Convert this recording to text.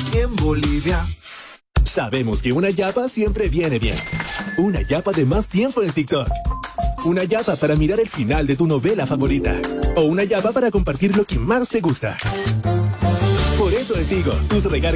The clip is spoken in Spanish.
en Bolivia. Sabemos que una yapa siempre viene bien. Una yapa de más tiempo en TikTok. Una yapa para mirar el final de tu novela favorita. O una yapa para compartir lo que más te gusta. Por eso en Tigo, tus recargas